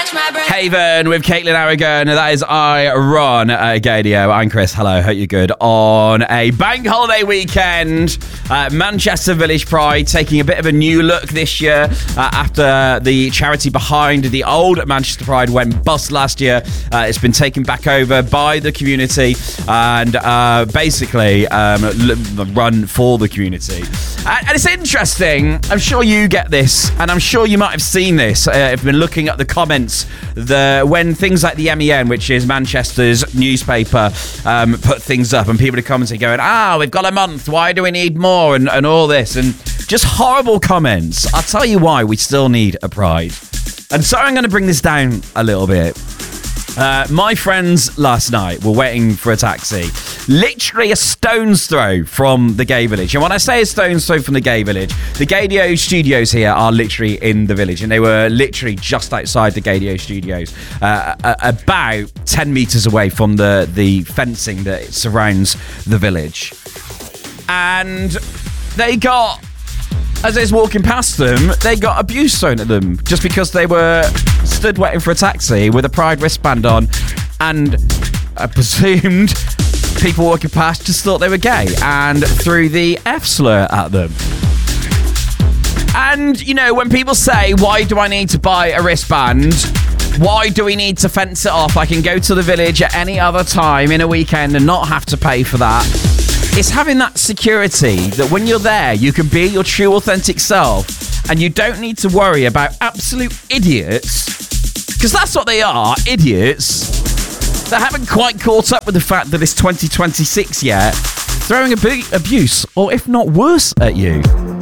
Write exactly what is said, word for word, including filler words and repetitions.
Haven with Caitlin Aragon. That is I, Ron uh, Gadio. I'm Chris. Hello. Hope you're good. On a bank holiday weekend, uh, Manchester Village Pride taking a bit of a new look this year uh, after the charity behind the old Manchester Pride went bust last year. Uh, it's been taken back over by the community and uh, basically um, run for the community. And it's interesting. I'm sure you get this, and I'm sure you might have seen this. Uh, I've been looking at the comments. The when things like the M E N, which is Manchester's newspaper, um, put things up, and people are commenting, going, "Ah, we've got a month. Why do we need more?" and, and all this, and just horrible comments. I'll tell you why we still need a Pride. And so I'm going to bring this down a little bit. Uh, my friends last night were waiting for a taxi, literally a stone's throw from the Gay Village. And when I say a stone's throw from the Gay Village, the Gadio studios here are literally in the village, and they were literally just outside the Gadio studios, uh, about ten metres away from the, the fencing that surrounds the village. And they got... As I was walking past them, they got abuse thrown at them just because they were stood waiting for a taxi with a Pride wristband on, and I presumed people walking past just thought they were gay and threw the F slur at them. And, you know, when people say, why do I need to buy a wristband? Why do we need to fence it off? I can go to the village at any other time in a weekend and not have to pay for that. It's having that security that when you're there, you can be your true, authentic self, and you don't need to worry about absolute idiots, because that's what they are, idiots, that haven't quite caught up with the fact that it's twenty twenty-six yet, throwing ab- abuse, or if not worse, at you.